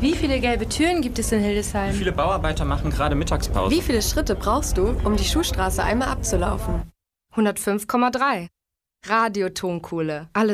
Wie viele gelbe Türen gibt es in Hildesheim? Wie viele Bauarbeiter machen gerade Mittagspause? Wie viele Schritte brauchst du, um die Schuhstraße einmal abzulaufen? 105,3. Radiotonkohle. Alle